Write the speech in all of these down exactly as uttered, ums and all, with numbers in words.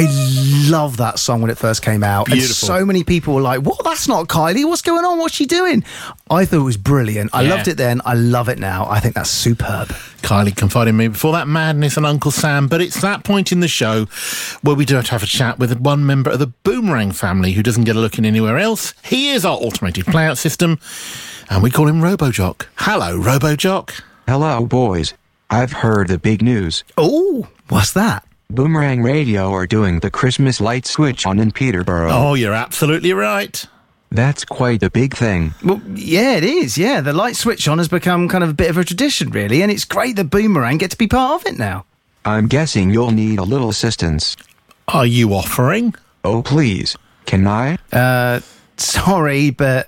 I love that song when it first came out. Beautiful. And so many people were like, what? That's not Kylie. What's going on? What's she doing? I thought it was brilliant. I Yeah. loved it then. I love it now. I think that's superb. Kylie confided in me before that madness and Uncle Sam, but it's that point in the show where we do have to have a chat with one member of the Boomerang family who doesn't get a look in anywhere else. He is our automated playout system, and we call him RoboJock. Hello, RoboJock. Hello, boys. I've heard the big news. Oh, what's that? Boomerang Radio are doing the Christmas light switch on in Peterborough. Oh, you're absolutely right. That's quite a big thing. Well, yeah, it is. Yeah, the light switch on has become kind of a bit of a tradition, really, and it's great that Boomerang get to be part of it now. I'm guessing you'll need a little assistance. Are you offering? Oh, please. Can I? Uh, sorry, but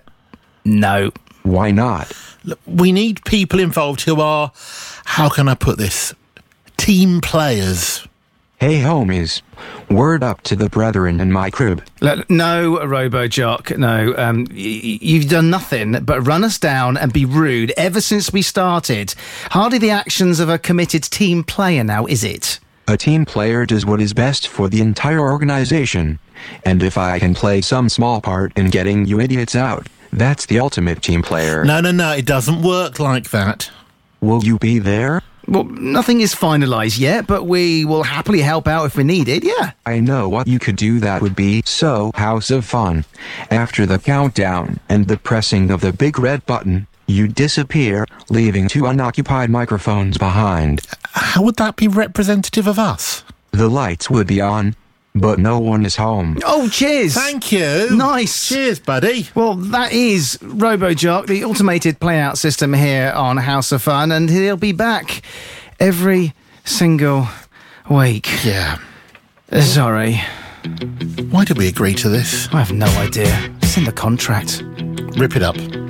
no. Why not? Look, we need people involved who are, how can I put this, team players. Hey, homies. Word up to the brethren in my crib. Look, no, RoboJock, no. Um, y- y- you've done nothing but run us down and be rude ever since we started. Hardly the actions of a committed team player now, is it? A team player does what is best for the entire organization. And if I can play some small part in getting you idiots out, that's the ultimate team player. No, no, no, it doesn't work like that. Will you be there? Well, nothing is finalised yet, but we will happily help out if we need it, yeah. I know what you could do that would be so House of Fun. After the countdown and the pressing of the big red button, you disappear, leaving two unoccupied microphones behind. How would that be representative of us? The lights would be on, but no one is home. Oh, cheers. Thank you. Nice. Cheers, buddy. Well, that is RoboJock, the automated playout system here on House of Fun, and he'll be back every single week. Yeah. Uh, Sorry, Why did we agree to this? I have no idea. It's in the contract. Rip it up.